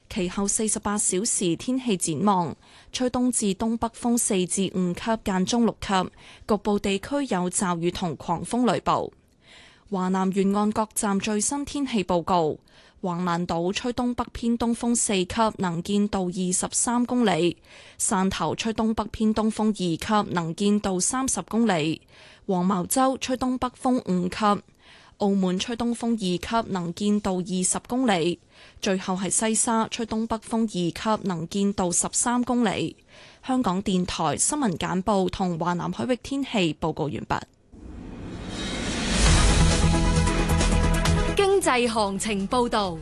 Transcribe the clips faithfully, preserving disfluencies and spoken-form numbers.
其後四十八小時天氣展望，吹東至東北風四至五級，間中六級，局部地區有驟雨同狂風雷暴。華南沿岸各站最新天氣報告：橫瀾島吹東北偏東風四級，能見度二十三公里；汕頭吹東北偏東風二級，能見度三十公里；黃茅洲吹東北風五級。澳門吹東風二級，能見度二十公里。最後係西沙吹東北風二級，能見度十三公里。香港電台新聞簡報同華南海域天氣報告完畢。 經濟行情報道。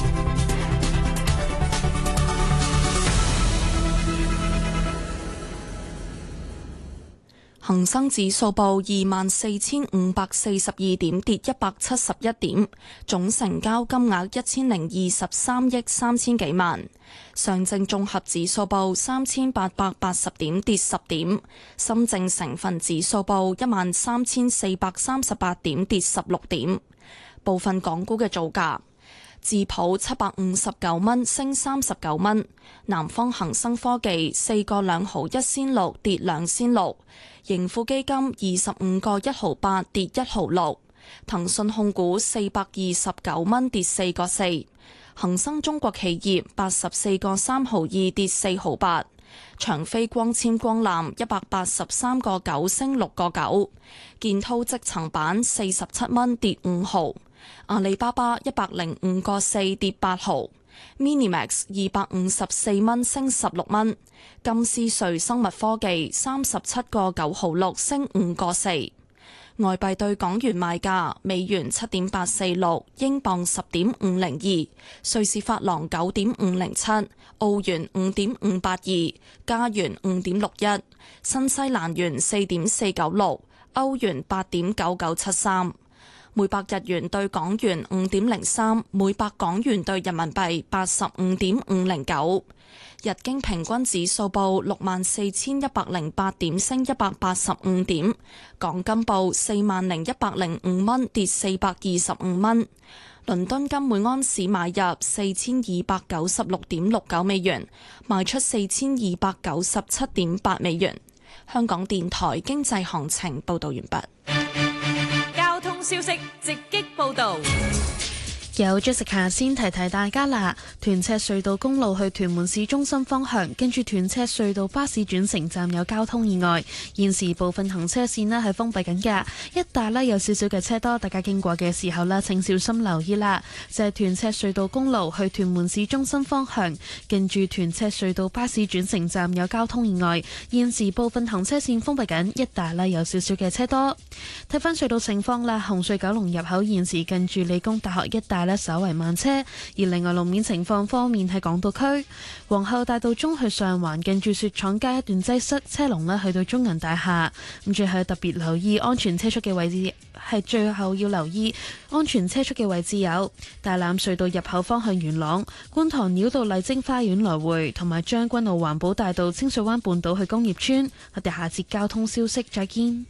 恒生指數報二萬四千五百四十二點，跌一百七十一點，總成交金額一千零二十三億三千幾萬。上證綜合指數報三千八百八十點，跌十點。深證成分指數報一萬三千四百三十八點，跌十六點。部分港股嘅造價。智普七百五十九蚊，升三十九蚊。南方恒生科技四個兩毫一仙六，跌兩仙六。盈富基金二十五個一毫八，跌一毫六。騰訊控股四百二十九蚊，跌四個四。恒生中國企業八十四個三毫二，跌四毫八。長飛光纖光纜一百八十三個九，升六個九。建滔積層板四十七蚊，跌五毫。阿里巴巴一百零五個四，跌八毫。Minimax 二百五十四蚊，升十六蚊。金絲瑞生物科技三十七個九毫六，升五個四。外幣對港元賣價：美元七點八四六，英鎊十點五零二，瑞士法郎九點五零七，澳元五點五八二，加元五點六一，新西蘭元四點四九六，歐元八點九九七三。每百日元對港元五點零三，每百港元對人民幣八十五點五零九。日經平均指數報六萬四千一百零八點，升一百八十五點。港金報四萬零一百零五蚊，跌四百二十五蚊。倫敦金每安士買入四千二百九十六點六九美元，賣出四千二百九十七點八美元。香港電台經濟行情報道完畢。 消息直擊報道。 有 Jessica 先提提大家啦，屯赤隧道公路去屯門市中心方向，跟住屯赤隧道巴士轉乘站有交通意外，現時部分行車線呢係封閉緊㗎，一帶呢有少少嘅車多，大家經過嘅時候呢請小心留意啦。就係屯赤隧道公路去屯門市中心方向，跟住屯赤隧道巴士轉乘站有交通意外，現時部分行車線封閉緊，一帶呢有少少嘅車多。睇翻隧道情況啦，紅隧九龍入口現時近住理工大學一帶咧稍為慢車，而另外路面情況方面喺港島區皇后大道中去上環近住雪廠街一段擠塞車龍咧，去到中銀大廈。咁最後特別留意安全車速嘅位置，係最後要留意安全車速嘅位置有大欖隧道入口方向元朗、觀塘繞道麗晶花園來回，同埋將軍澳環保大道清水灣半島去工業村。我哋下節交通消息再見。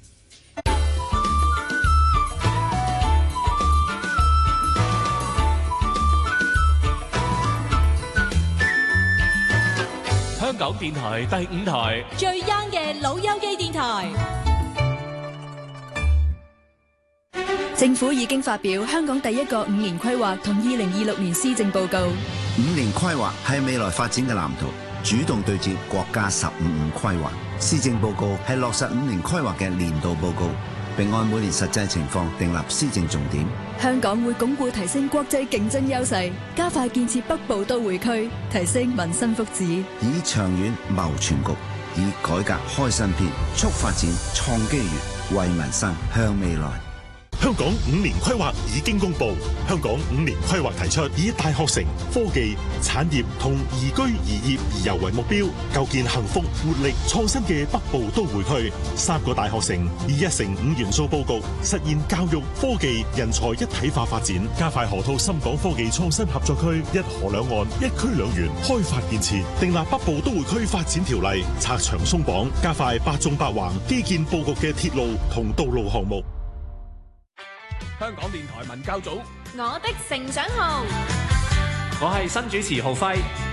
香港電台第五台最 young 嘅老友記電台。 政府已經發表香港第一個五年規劃同二零二六年施政報告。 五年規劃係未來發展嘅藍圖，主動對接國家十五五規劃。施政報告係落實五年規劃嘅年度報告，並按每年實際情況訂立施政重點。 香港會鞏固提升國際競爭優勢，加快建設北部都會區，提升民生福祉， 以長遠謀全局，以改革開新篇，促發展創機遇，為民生向未來。 香港五年規劃已經公布，香港五年規劃提出以大學城、科技、產業同宜居宜業宜遊為目標，構建幸福、活力、創新嘅北部都會區。三個大學城以一城五元素佈局，實現教育、科技、人才一體化發展，加快河套深港科技創新合作區，一河兩岸、一區兩園開發建設，訂立北部都會區發展條例，拆牆鬆綁，加快八縱八橫基建佈局嘅鐵路同道路項目。 香港電台文教組， 我的成長號， 我係新主持浩輝。